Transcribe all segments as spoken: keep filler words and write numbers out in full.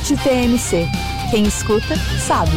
T M C. Quem escuta, sabe.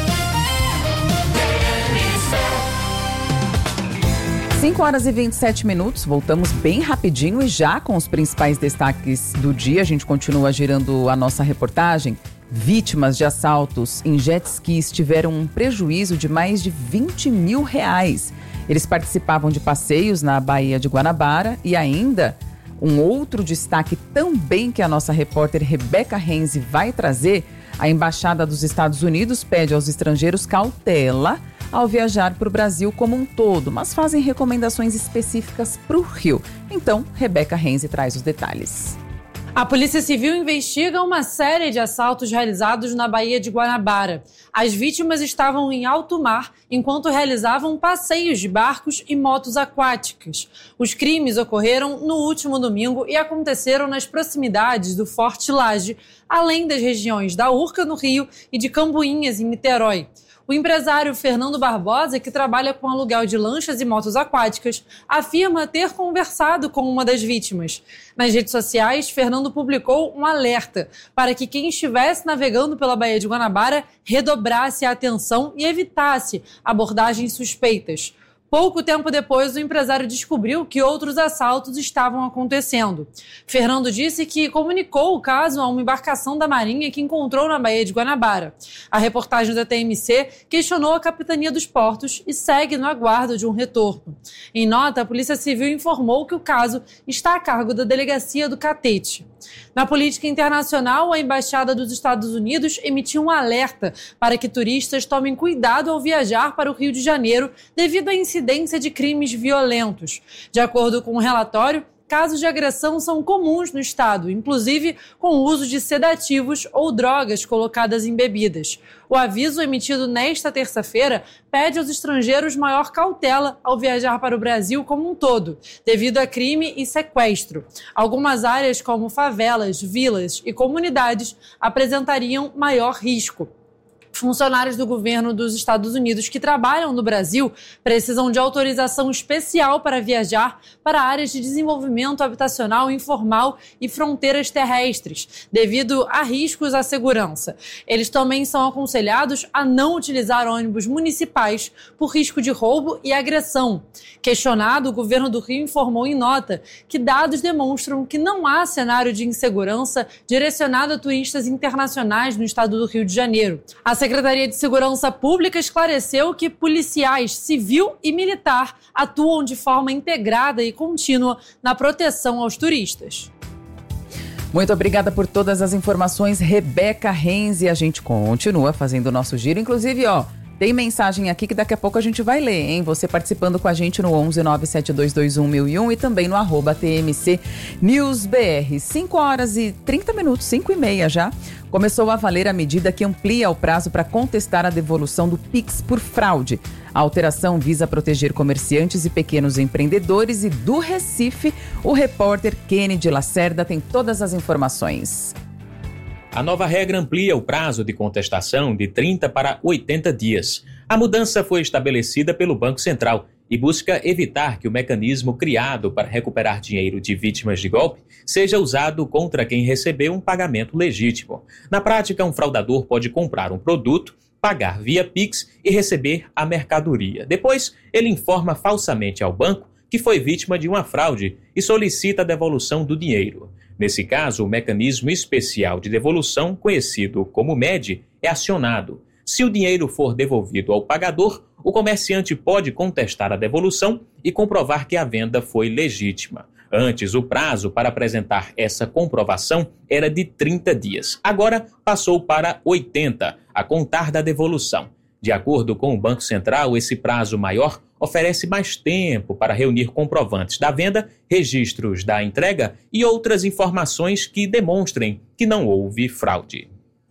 cinco horas e vinte e sete minutos, voltamos bem rapidinho e já com os principais destaques do dia. A gente continua girando a nossa reportagem. Vítimas de assaltos em jet skis tiveram um prejuízo de mais de vinte mil reais. Eles participavam de passeios na Baía de Guanabara e ainda um outro destaque também que a nossa repórter Rebeca Renzi vai trazer. A Embaixada dos Estados Unidos pede aos estrangeiros cautela ao viajar para o Brasil como um todo, mas fazem recomendações específicas para o Rio. Então, Rebeca Renzi traz os detalhes. A Polícia Civil investiga uma série de assaltos realizados na Baía de Guanabara. As vítimas estavam em alto mar enquanto realizavam passeios de barcos e motos aquáticas. Os crimes ocorreram no último domingo e aconteceram nas proximidades do Forte Lage, além das regiões da Urca, no Rio, e de Cambuinhas, em Niterói. O empresário Fernando Barbosa, que trabalha com aluguel de lanchas e motos aquáticas, afirma ter conversado com uma das vítimas. Nas redes sociais, Fernando publicou um alerta para que quem estivesse navegando pela Baía de Guanabara redobrasse a atenção e evitasse abordagens suspeitas. Pouco tempo depois, o empresário descobriu que outros assaltos estavam acontecendo. Fernando disse que comunicou o caso a uma embarcação da Marinha que encontrou na Baía de Guanabara. A reportagem da T M C questionou a Capitania dos Portos e segue no aguardo de um retorno. Em nota, a Polícia Civil informou que o caso está a cargo da Delegacia do Catete. Na política internacional, a Embaixada dos Estados Unidos emitiu um alerta para que turistas tomem cuidado ao viajar para o Rio de Janeiro devido à incidência de crimes violentos. De acordo com o relatório, casos de agressão são comuns no estado, inclusive com o uso de sedativos ou drogas colocadas em bebidas. O aviso emitido nesta terça-feira pede aos estrangeiros maior cautela ao viajar para o Brasil como um todo, devido a crime e sequestro. Algumas áreas, como favelas, vilas e comunidades, apresentariam maior risco. Funcionários do governo dos Estados Unidos que trabalham no Brasil precisam de autorização especial para viajar para áreas de desenvolvimento habitacional informal e fronteiras terrestres, devido a riscos à segurança. Eles também são aconselhados a não utilizar ônibus municipais por risco de roubo e agressão. Questionado, o governo do Rio informou em nota que dados demonstram que não há cenário de insegurança direcionado a turistas internacionais no estado do Rio de Janeiro. A A Secretaria de Segurança Pública esclareceu que policiais civil e militar atuam de forma integrada e contínua na proteção aos turistas. Muito obrigada por todas as informações, Rebeca Renzi. A gente continua fazendo o nosso giro, inclusive, ó, tem mensagem aqui que daqui a pouco a gente vai ler, hein? Você participando com a gente no onze nove sete dois dois um mil e um e também no arroba T M C News B R. cinco horas e trinta minutos, cinco e meia já. Começou a valer a medida que amplia o prazo para contestar a devolução do Pix por fraude. A alteração visa proteger comerciantes e pequenos empreendedores e do Recife, o repórter Kennedy Lacerda tem todas as informações. A nova regra amplia o prazo de contestação de trinta para oitenta dias. A mudança foi estabelecida pelo Banco Central e busca evitar que o mecanismo criado para recuperar dinheiro de vítimas de golpe seja usado contra quem recebeu um pagamento legítimo. Na prática, um fraudador pode comprar um produto, pagar via Pix e receber a mercadoria. Depois, ele informa falsamente ao banco que foi vítima de uma fraude e solicita a devolução do dinheiro. Nesse caso, o mecanismo especial de devolução, conhecido como M E D, é acionado. Se o dinheiro for devolvido ao pagador, o comerciante pode contestar a devolução e comprovar que a venda foi legítima. Antes, o prazo para apresentar essa comprovação era de trinta dias. Agora, passou para oitenta, a contar da devolução. De acordo com o Banco Central, esse prazo maior oferece mais tempo para reunir comprovantes da venda, registros da entrega e outras informações que demonstrem que não houve fraude.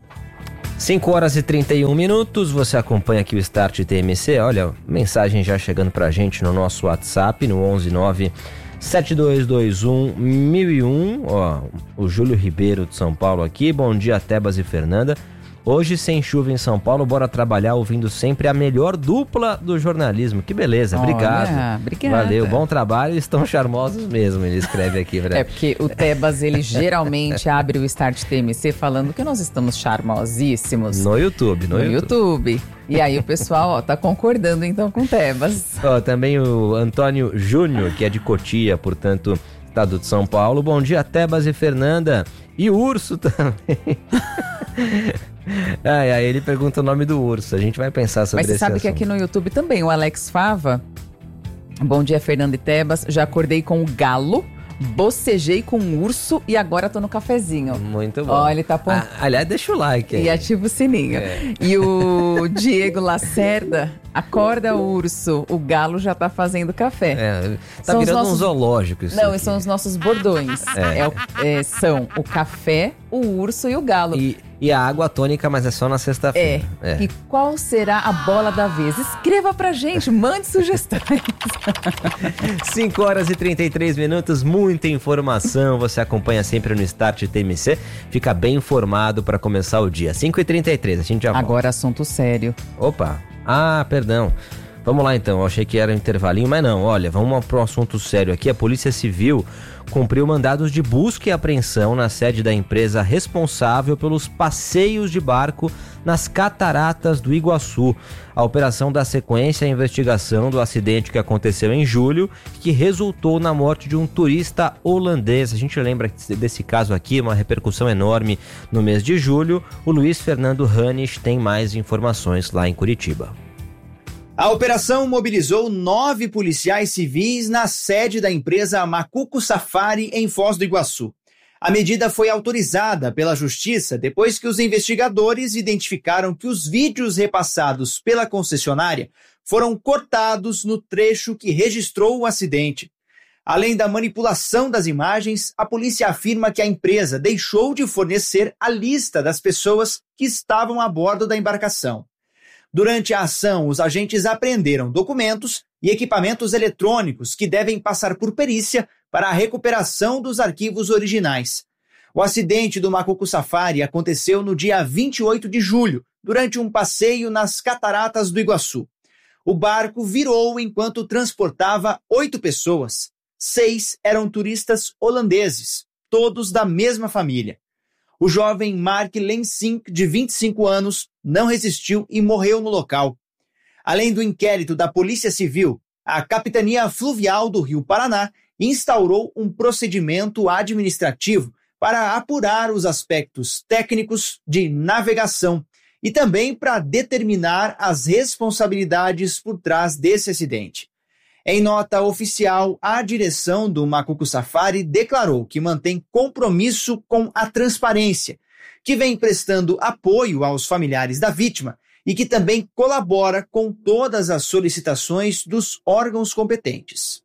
cinco horas e trinta e um minutos, você acompanha aqui o Start T M C. Olha, mensagem já chegando pra gente no nosso WhatsApp, no onze nove sete dois dois um mil e um. Ó, o Júlio Ribeiro de São Paulo aqui. Bom dia, Tebas e Fernanda. Hoje sem chuva em São Paulo, bora trabalhar ouvindo sempre a melhor dupla do jornalismo. Que beleza, obrigado. Olha, obrigada. Valeu, bom trabalho, estão charmosos mesmo, ele escreve aqui. Pra... É porque o Tebas, ele geralmente abre o Start T M C falando que nós estamos charmosíssimos. No YouTube, no, no YouTube. YouTube. E aí o pessoal, ó, tá concordando então com o Tebas. Ó, também o Antônio Júnior, que é de Cotia, portanto, estado de São Paulo. Bom dia, Tebas e Fernanda. E o urso também. Ai, aí ele pergunta o nome do urso. A gente vai pensar sobre esse assunto. Mas você sabe que aqui no YouTube também, o Alex Fava. Bom dia, Fernanda e Tebas. Já acordei com o galo, bocejei com o urso e agora tô no cafezinho. Muito bom. Ó, ele tá pondo... ah, aliás, deixa o like aí. E ativa o sininho. É. E o Diego Lacerda, acorda o urso, o galo já tá fazendo café. É, tá são virando nossos... um zoológico isso. Não, aqui. esses são os nossos bordões. É. É o, é, são o café, o urso e o galo. E, e a água tônica, mas é só na sexta-feira. É. é. E qual será a bola da vez? Escreva pra gente, mande sugestões. cinco horas e trinta e três minutos, muita informação. Você acompanha sempre no Start T M C. Fica bem informado para começar o dia. cinco e trinta e três, a gente já volta. Agora assunto sério. Opa, ah, perdão. Vamos lá então, eu achei que era um intervalinho, mas não. Olha, vamos para um assunto sério aqui. A Polícia Civil cumpriu mandados de busca e apreensão na sede da empresa responsável pelos passeios de barco nas cataratas do Iguaçu. A operação dá sequência à investigação do acidente que aconteceu em julho, que resultou na morte de um turista holandês. A gente lembra desse caso aqui, uma repercussão enorme no mês de julho. O Luiz Fernando Hanisch tem mais informações lá em Curitiba. A operação mobilizou nove policiais civis na sede da empresa Macuco Safari, em Foz do Iguaçu. A medida foi autorizada pela Justiça depois que os investigadores identificaram que os vídeos repassados pela concessionária foram cortados no trecho que registrou o acidente. Além da manipulação das imagens, a polícia afirma que a empresa deixou de fornecer a lista das pessoas que estavam a bordo da embarcação. Durante a ação, os agentes apreenderam documentos e equipamentos eletrônicos que devem passar por perícia para a recuperação dos arquivos originais. O acidente do Macuco Safari aconteceu no dia vinte e oito de julho, durante um passeio nas cataratas do Iguaçu. O barco virou enquanto transportava oito pessoas. Seis eram turistas holandeses, todos da mesma família. O jovem Mark Lensink, de vinte e cinco anos, não resistiu e morreu no local. Além do inquérito da Polícia Civil, a Capitania Fluvial do Rio Paraná instaurou um procedimento administrativo para apurar os aspectos técnicos de navegação e também para determinar as responsabilidades por trás desse acidente. Em nota oficial, a direção do Macuco Safari declarou que mantém compromisso com a transparência, que vem prestando apoio aos familiares da vítima e que também colabora com todas as solicitações dos órgãos competentes.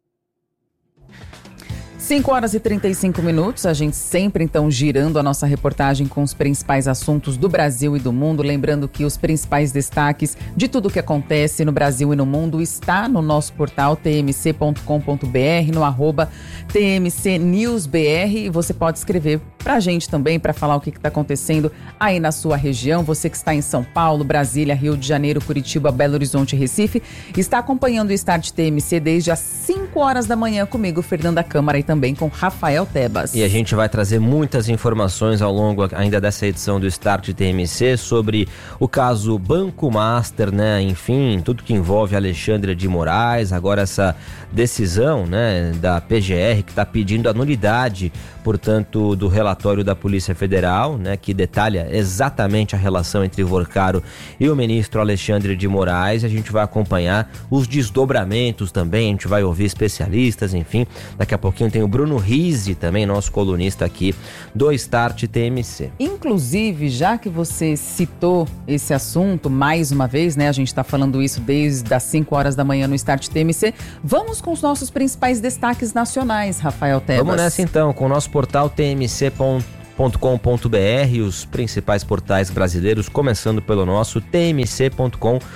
cinco horas e trinta e cinco minutos, a gente sempre então girando a nossa reportagem com os principais assuntos do Brasil e do mundo, lembrando que os principais destaques de tudo o que acontece no Brasil e no mundo está no nosso portal t m c ponto com ponto b r, no arroba T M C News B R, e você pode escrever pra gente também para falar o que está acontecendo aí na sua região. Você que está em São Paulo, Brasília, Rio de Janeiro, Curitiba, Belo Horizonte e Recife, está acompanhando o Start T M C desde as cinco horas da manhã comigo, Fernanda Câmara, e também com Rafael Tebas. E a gente vai trazer muitas informações ao longo ainda dessa edição do Start T M C sobre o caso Banco Master, né? Enfim, tudo que envolve Alexandre de Moraes, agora essa decisão, né, da P G R que está pedindo a nulidade, portanto, do relatório da Polícia Federal, né, que detalha exatamente a relação entre Vorcaro e o ministro Alexandre de Moraes. A gente vai acompanhar os desdobramentos também, a gente vai ouvir especialistas, enfim. Daqui a pouquinho tem o Bruno Rizzi também, nosso colunista aqui do Start T M C. Inclusive, já que você citou esse assunto mais uma vez, né, a gente está falando isso desde as cinco horas da manhã no Start T M C, vamos com os nossos principais destaques nacionais, Rafael Tebas. Vamos nessa então, com o nosso portal t m c ponto com ponto b r, os principais portais brasileiros, começando pelo nosso t m c ponto com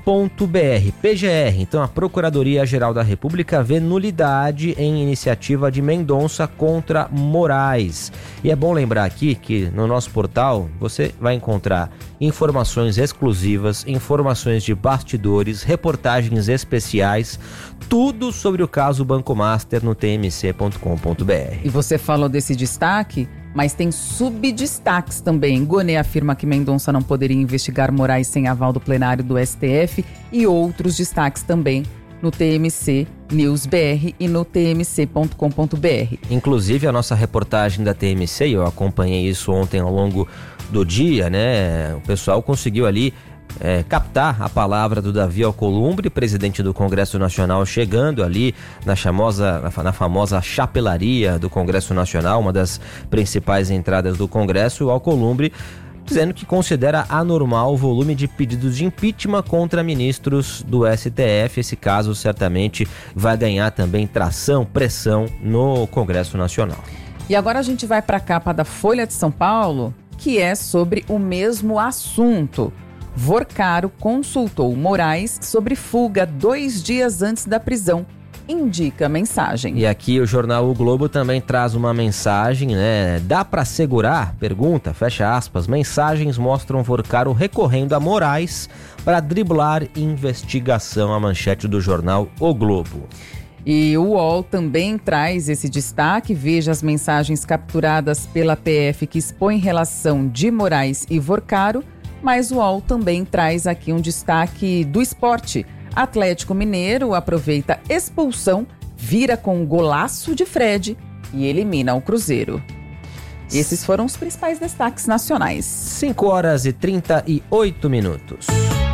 ponto b r. P G R, então a Procuradoria-Geral da República vê nulidade em iniciativa de Mendonça contra Moraes. E é bom lembrar aqui que no nosso portal você vai encontrar informações exclusivas, informações de bastidores, reportagens especiais, tudo sobre o caso Banco Master no t m c ponto com ponto b r. E você falou desse destaque, mas tem subdestaques também. Gonê afirma que Mendonça não poderia investigar Moraes sem aval do plenário do S T F e outros destaques também no T M C News B R e no t m c ponto com ponto b r. Inclusive a nossa reportagem da T M C, eu acompanhei isso ontem ao longo do dia, né? O pessoal conseguiu ali É, captar a palavra do Davi Alcolumbre, presidente do Congresso Nacional, chegando ali na, chamosa, na, na famosa chapelaria do Congresso Nacional, uma das principais entradas do Congresso. O Alcolumbre dizendo que considera anormal o volume de pedidos de impeachment contra ministros do S T F. Esse caso certamente vai ganhar também tração, pressão no Congresso Nacional. E agora a gente vai para a capa da Folha de São Paulo, que é sobre o mesmo assunto. Vorcaro consultou Moraes sobre fuga dois dias antes da prisão, indica a mensagem. E aqui o jornal O Globo também traz uma mensagem, né? Dá para segurar? Pergunta, fecha aspas. Mensagens mostram Vorcaro recorrendo a Moraes para driblar investigação, a manchete do jornal O Globo. E o U O L também traz esse destaque. Veja as mensagens capturadas pela P F que expõem relação de Moraes e Vorcaro. Mas o U O L também traz aqui um destaque do esporte. Atlético Mineiro aproveita expulsão, vira com um golaço de Fred e elimina o Cruzeiro. Esses foram os principais destaques nacionais. cinco horas e trinta e oito minutos.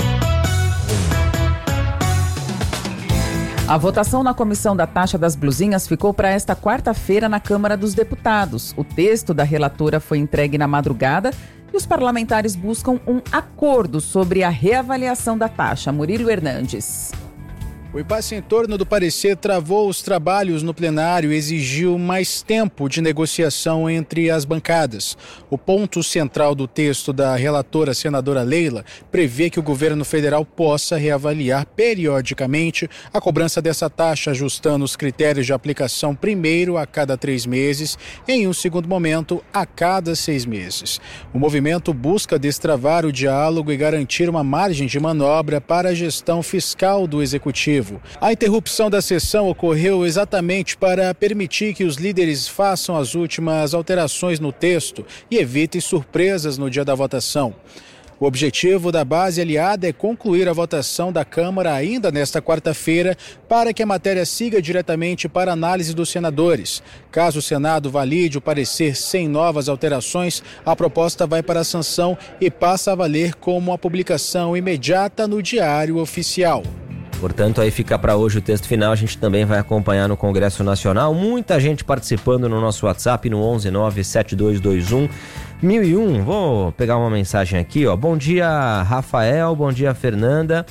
A votação na comissão da taxa das blusinhas ficou para esta quarta-feira na Câmara dos Deputados. O texto da relatora foi entregue na madrugada e os parlamentares buscam um acordo sobre a reavaliação da taxa. Murilo Hernandes. O impasse em torno do parecer travou os trabalhos no plenário e exigiu mais tempo de negociação entre as bancadas. O ponto central do texto da relatora senadora Leila prevê que o governo federal possa reavaliar periodicamente a cobrança dessa taxa, ajustando os critérios de aplicação primeiro a cada três meses, em um segundo momento a cada seis meses. O movimento busca destravar o diálogo e garantir uma margem de manobra para a gestão fiscal do executivo. A interrupção da sessão ocorreu exatamente para permitir que os líderes façam as últimas alterações no texto e evitem surpresas no dia da votação. O objetivo da base aliada é concluir a votação da Câmara ainda nesta quarta-feira para que a matéria siga diretamente para análise dos senadores. Caso o Senado valide o parecer sem novas alterações, a proposta vai para a sanção e passa a valer como a publicação imediata no Diário Oficial. Portanto, aí fica para hoje o texto final. A gente também vai acompanhar no Congresso Nacional. Muita gente participando no nosso WhatsApp no onze nove sete dois dois um mil e um. Vou pegar uma mensagem aqui, ó. Bom dia, Rafael. Bom dia, Fernanda.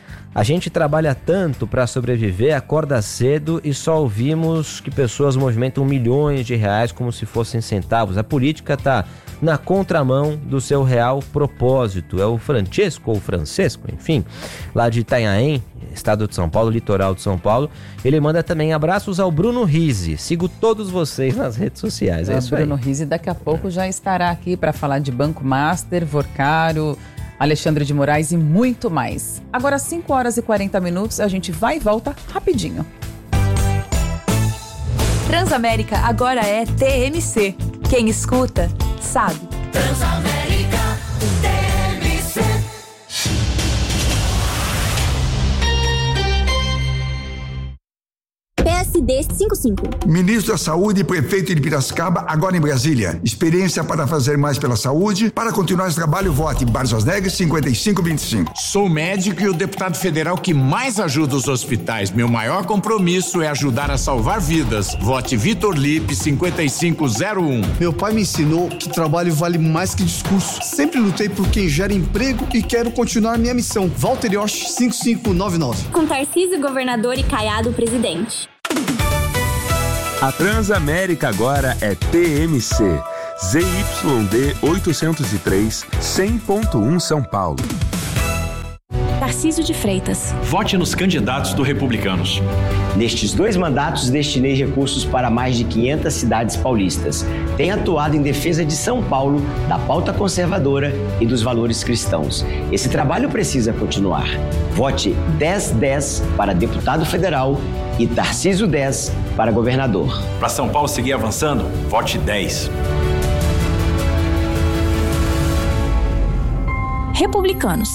A gente trabalha tanto para sobreviver, acorda cedo e só ouvimos que pessoas movimentam milhões de reais como se fossem centavos. A política está na contramão do seu real propósito. É o Francesco ou Francesco, enfim, lá de Itanhaém, estado de São Paulo, litoral de São Paulo. Ele manda também abraços ao Bruno Rizzi. Sigo todos vocês nas redes sociais. É, é isso aí. Bruno Rizzi daqui a pouco já estará aqui para falar de Banco Master, Vorcaro, Alexandre de Moraes e muito mais. Agora, cinco horas e quarenta minutos, a gente vai e volta rapidinho. Transamérica agora é T M C. Quem escuta, sabe. Transamérica, T M C. P S D cinquenta e cinco. Ministro da Saúde e prefeito de Piracicaba, agora em Brasília. Experiência para fazer mais pela saúde. Para continuar esse trabalho, vote Barças Neves cinquenta e cinco vinte e cinco. Sou médico e o deputado federal que mais ajuda os hospitais. Meu maior compromisso é ajudar a salvar vidas. Vote Vitor Lipe cinquenta e cinco zero um. Meu pai me ensinou que trabalho vale mais que discurso. Sempre lutei por quem gera emprego e quero continuar minha missão. Walter Yosh cinco cinco nove nove. Com Tarcísio governador e Caiado presidente. A Transamérica agora é T M C, Z Y D oitocentos e três, cem ponto um São Paulo. Tarcísio de Freitas. Vote nos candidatos do Republicanos. Nestes dois mandatos, destinei recursos para mais de quinhentas cidades paulistas. Tenho atuado em defesa de São Paulo, da pauta conservadora e dos valores cristãos. Esse trabalho precisa continuar. Vote dez dez para deputado federal e Tarcísio dez para governador. Para São Paulo seguir avançando, vote dez. Republicanos.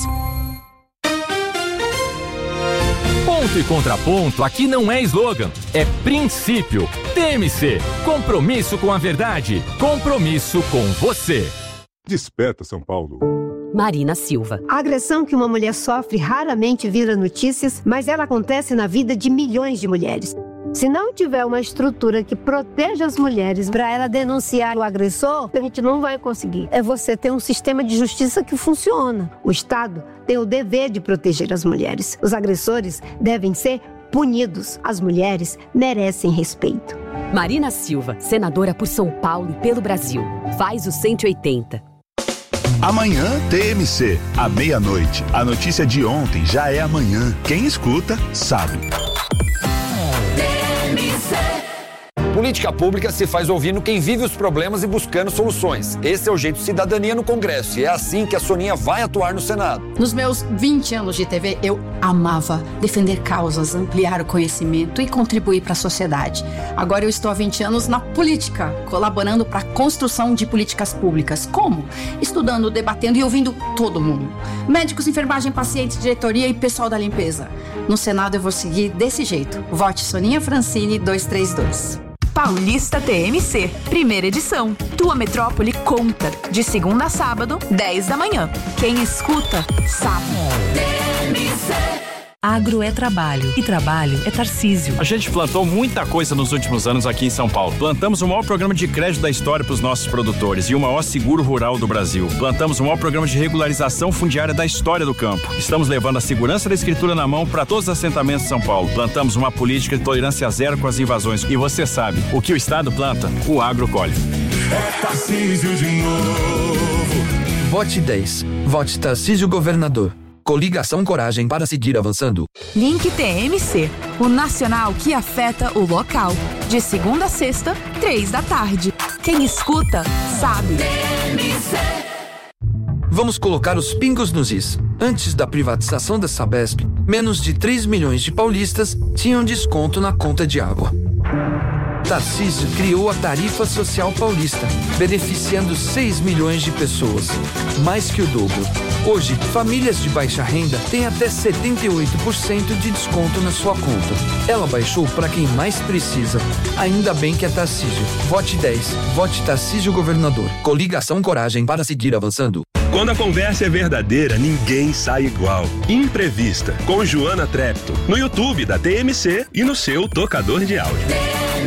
Ponto e contraponto aqui não é slogan, é princípio. T M C, compromisso com a verdade, compromisso com você. Desperta São Paulo. Marina Silva. A agressão que uma mulher sofre raramente vira notícias, mas ela acontece na vida de milhões de mulheres. Se não tiver uma estrutura que proteja as mulheres para ela denunciar o agressor, a gente não vai conseguir. É você ter um sistema de justiça que funciona. O Estado tem o dever de proteger as mulheres. Os agressores devem ser punidos. As mulheres merecem respeito. Marina Silva, senadora por São Paulo e pelo Brasil. Faz o cento e oitenta. Amanhã, T M C, à meia-noite. A notícia de ontem já é amanhã. Quem escuta, sabe. Política pública se faz ouvindo quem vive os problemas e buscando soluções. Esse é o jeito cidadania no Congresso e é assim que a Soninha vai atuar no Senado. Nos meus vinte anos de T V, eu amava defender causas, ampliar o conhecimento e contribuir para a sociedade. Agora eu estou há vinte anos na política, colaborando para a construção de políticas públicas. Como? Estudando, debatendo e ouvindo todo mundo. Médicos, enfermagem, pacientes, diretoria e pessoal da limpeza. No Senado eu vou seguir desse jeito. Vote Soninha Francini dois três dois. Paulista T M C, primeira edição. Tua metrópole conta. De segunda a sábado, dez da manhã. Quem escuta, sabe. T M C. Agro é trabalho e trabalho é Tarcísio. A gente plantou muita coisa nos últimos anos aqui em São Paulo. Plantamos o maior programa de crédito da história para os nossos produtores e o maior seguro rural do Brasil. Plantamos o maior programa de regularização fundiária da história do campo. Estamos levando a segurança da escritura na mão para todos os assentamentos de São Paulo. Plantamos uma política de tolerância zero com as invasões. E você sabe, o que o Estado planta, o agro colhe. É Tarcísio de novo. Vote dez. Vote Tarcísio governador. Coligação Coragem para seguir avançando. Link T M C, o nacional que afeta o local. De segunda a sexta, três da tarde. Quem escuta, sabe. T M C. Vamos colocar os pingos nos is. Antes da privatização da Sabesp, menos de três milhões de paulistas tinham desconto na conta de água. Tarcísio criou a Tarifa Social Paulista, beneficiando seis milhões de pessoas, mais que o dobro. Hoje, famílias de baixa renda têm até setenta e oito por cento de desconto na sua conta. Ela baixou para quem mais precisa. Ainda bem que é Tarcísio. Vote dez. Vote Tarcísio governador. Coligação Coragem para seguir avançando. Quando a conversa é verdadeira, ninguém sai igual. Imprevista, com Joana Trepto, no YouTube da T M C e no seu tocador de áudio.